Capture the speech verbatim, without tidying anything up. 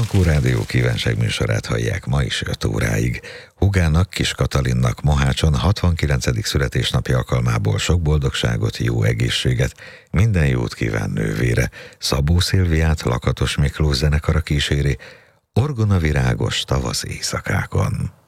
Brankó Rádió kívánságműsorát hallják ma is öt óráig. Hugának, Kis Katalinnak Mohácson hatvankilencedik születésnapja alkalmából sok boldogságot, jó egészséget, minden jót kíván nővére. Szabó Szilviát Lakatos Miklós zenekara kíséri Orgonavirágos tavasz éjszakákon.